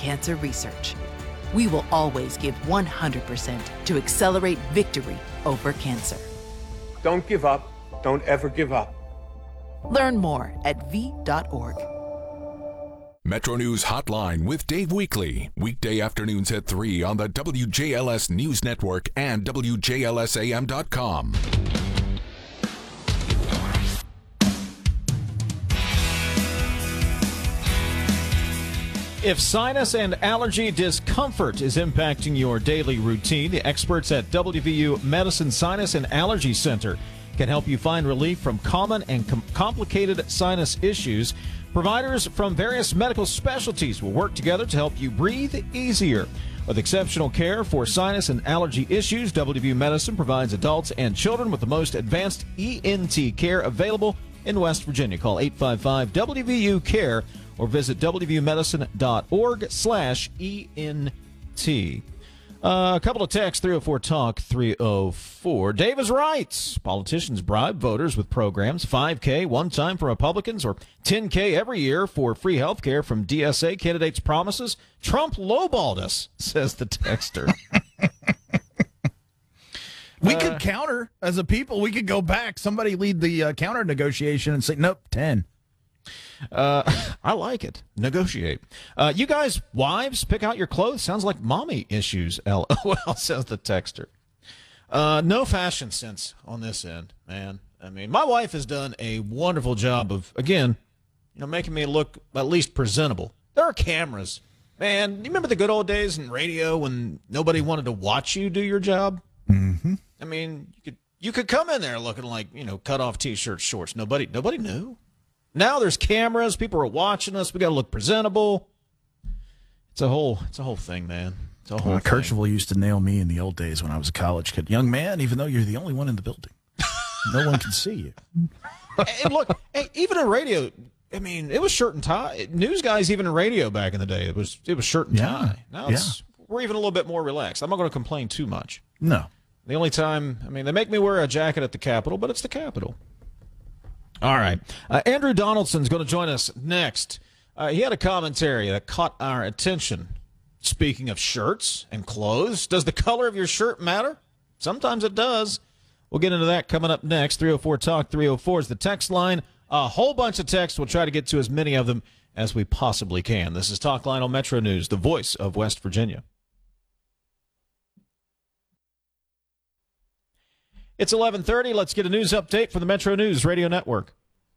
cancer research. We will always give 100% to accelerate victory over cancer. Don't give up. Don't ever give up. Learn more at v.org. Metro News Hotline with Dave Weekley. Weekday afternoons at 3 on the WJLS News Network and WJLSAM.com. If sinus and allergy discomfort is impacting your daily routine, the experts at WVU Medicine Sinus and Allergy Center can help you find relief from common and complicated sinus issues. Providers from various medical specialties will work together to help you breathe easier. With exceptional care for sinus and allergy issues, WVU Medicine provides adults and children with the most advanced ENT care available in West Virginia. Call 855-WVU-CARE or visit wvumedicine.org/ENT. A couple of texts, 304-TALK, 304. Dave is right. Politicians bribe voters with programs. $5K one time for Republicans or $10K every year for free health care from DSA. Candidates' promises. Trump lowballed us, says the texter. We could counter as a people. We could go back. Somebody lead the counter negotiation and say, nope, 10. I like it. Negotiate. You guys, wives, pick out your clothes. Sounds like mommy issues. LOL, says the texter. No fashion sense on this end, man. I mean, my wife has done a wonderful job of, again, making me look at least presentable. There are cameras. Man, you remember the good old days in radio when nobody wanted to watch you do your job? Mm-hmm. I mean, you could come in there looking like, cut off T-shirts, shorts. Nobody knew. Now there's cameras. People are watching us. We got to look presentable. It's a whole thing, man. It's a whole thing. Kercheval used to nail me in the old days when I was a college kid. Young man, even though you're the only one in the building, no one can see you. And look, even in radio, I mean, it was shirt and tie. News guys, even in radio back in the day, it was shirt and tie. Now we're even a little bit more relaxed. I'm not going to complain too much. No. The only time, they make me wear a jacket at the Capitol, but it's the Capitol. All right. Andrew Donaldson's going to join us next. He had a commentary that caught our attention. Speaking of shirts and clothes, does the color of your shirt matter? Sometimes it does. We'll get into that coming up next. 304-TALK, 304 is the text line. A whole bunch of texts. We'll try to get to as many of them as we possibly can. This is Talk Line on Metro News, the voice of West Virginia. It's 11:30. Let's get a news update from the Metro News Radio Network.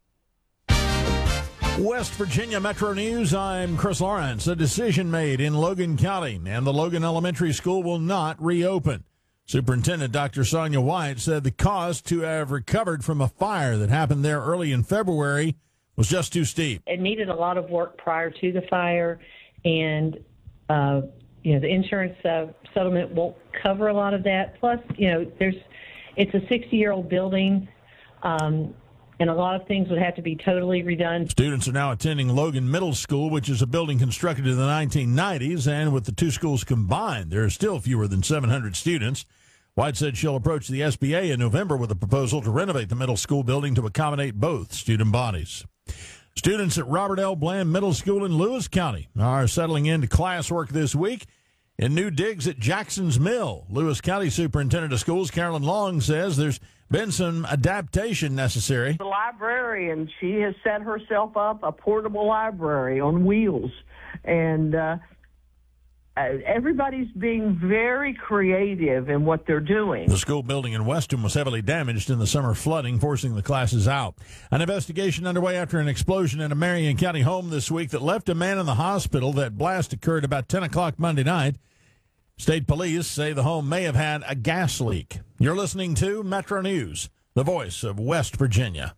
West Virginia Metro News, I'm Chris Lawrence. A decision made in Logan County, and the Logan Elementary School will not reopen. Superintendent Dr. Sonia White said the cost to have recovered from a fire that happened there early in February was just too steep. It needed a lot of work prior to the fire, and the insurance settlement won't cover a lot of that. Plus, it's a 60-year-old building, and a lot of things would have to be totally redone. Students are now attending Logan Middle School, which is a building constructed in the 1990s, and with the two schools combined, there are still fewer than 700 students. White said she'll approach the SBA in November with a proposal to renovate the middle school building to accommodate both student bodies. Students at Robert L. Bland Middle School in Lewis County are settling into classwork this week in new digs at Jackson's Mill. Lewis County Superintendent of Schools Carolyn Long says there's been some adaptation necessary. The librarian, she has set herself up a portable library on wheels, and everybody's being very creative in what they're doing. The school building in Weston was heavily damaged in the summer flooding, forcing the classes out. An investigation underway after an explosion in a Marion County home this week that left a man in the hospital. That blast occurred about 10 o'clock Monday night. State police say the home may have had a gas leak. You're listening to Metro News, the voice of West Virginia.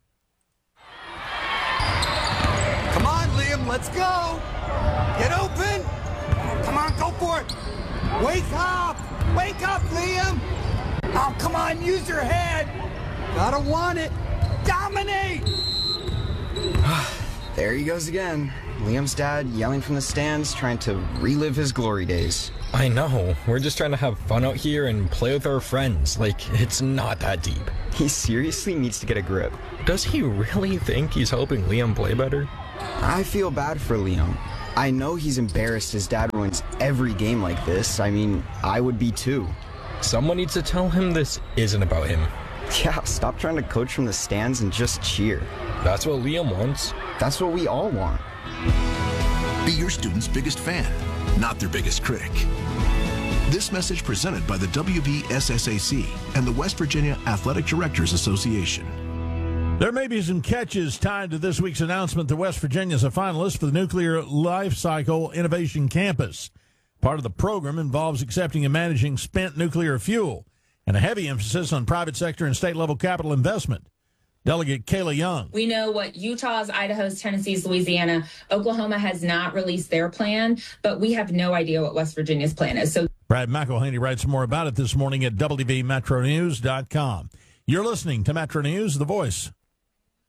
Come on, Liam, let's go. Get open. Come on, go for it. Wake up. Wake up, Liam. Oh, come on, use your head. Gotta want it. Dominate. There he goes again. Liam's dad yelling from the stands, trying to relive his glory days. I know. We're just trying to have fun out here and play with our friends. It's not that deep. He seriously needs to get a grip. Does he really think he's helping Liam play better? I feel bad for Liam. I know he's embarrassed his dad wins every game like this. I mean, I would be too. Someone needs to tell him this isn't about him. Yeah, stop trying to coach from the stands and just cheer. That's what Liam wants. That's what we all want. Be your student's biggest fan, not their biggest critic. This message presented by the WVSSAC and the West Virginia Athletic Directors Association. There may be some catches tied to this week's announcement that West Virginia is a finalist for the Nuclear Life Cycle Innovation Campus. Part of the program involves accepting and managing spent nuclear fuel and a heavy emphasis on private sector and state-level capital investment. Delegate Kayla Young. We know what Utah's, Idaho's, Tennessee's, Louisiana, Oklahoma has not released their plan, but we have no idea what West Virginia's plan is. So Brad McElhaney writes more about it this morning at WVMetroNews.com. You're listening to Metro News, the voice